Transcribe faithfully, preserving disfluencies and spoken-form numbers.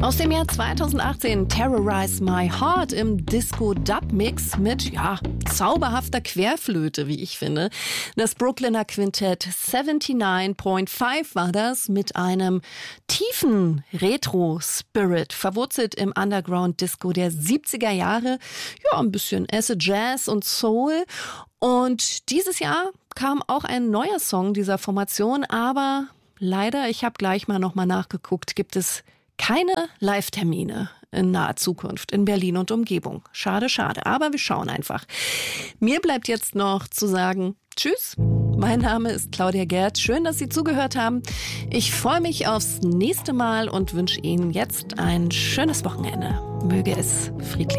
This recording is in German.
Aus dem Jahr zweitausendachtzehn Terrorize My Heart im Disco-Dub-Mix mit, ja, zauberhafter Querflöte, wie ich finde. Das Brooklyner Quintett neunundsiebzig Komma fünf war das mit einem tiefen Retro-Spirit, verwurzelt im Underground-Disco der siebziger Jahre. Ja, ein bisschen Acid Jazz und Soul. Und dieses Jahr kam auch ein neuer Song dieser Formation, aber leider, ich habe gleich mal nochmal nachgeguckt, gibt es keine Live-Termine in naher Zukunft in Berlin und Umgebung. Schade, schade. Aber wir schauen einfach. Mir bleibt jetzt noch zu sagen, tschüss. Mein Name ist Claudia Gerd. Schön, dass Sie zugehört haben. Ich freue mich aufs nächste Mal und wünsche Ihnen jetzt ein schönes Wochenende. Möge es friedlich